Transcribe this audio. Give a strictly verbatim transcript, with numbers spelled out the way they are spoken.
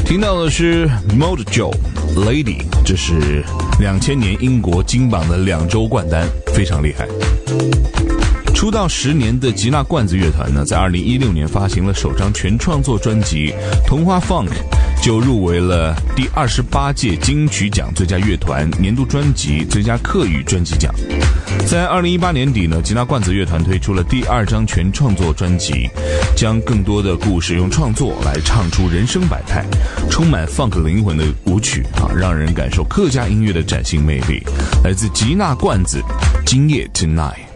听到的是 Mojo Lady， 这是两千年英国金榜的两周冠单，非常厉害。出道十年的吉娜罐子乐团呢，在二零一六年发行了首张全创作专辑《童话 Funk》，就入围了第二十八届金曲奖最佳乐团、年度专辑、最佳客语专辑奖。在二零一八年底呢，吉娜罐子乐团推出了第二张全创作专辑，将更多的故事用创作来唱出人生百态，充满 funk 灵魂的舞曲啊，让人感受客家音乐的崭新魅力。来自吉娜罐子，今夜 Tonight。